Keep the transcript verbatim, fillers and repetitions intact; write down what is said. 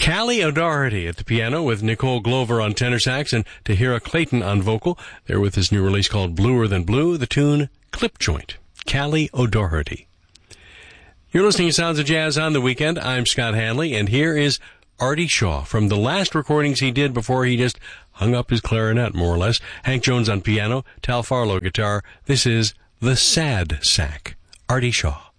Callie O'Doherty at the piano with Nicole Glover on tenor sax and Tahira Clayton on vocal. They're with his new release called Bluer Than Blue, the tune Clip Joint. Callie O'Doherty. You're listening to Sounds of Jazz on the Weekend. I'm Scott Hanley, and here is Artie Shaw from the last recordings he did before he just hung up his clarinet, more or less. Hank Jones on piano, Tal Farlow guitar. This is The Sad Sack. Artie Shaw.